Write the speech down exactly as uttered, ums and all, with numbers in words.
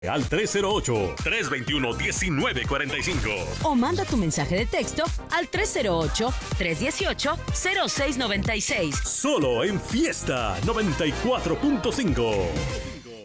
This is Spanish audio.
Al tres cero ocho, tres dos uno, uno nueve cuatro cinco. O manda tu mensaje de texto al tres cero ocho, tres uno ocho, cero seis nueve seis. Solo en Fiesta noventa y cuatro punto cinco.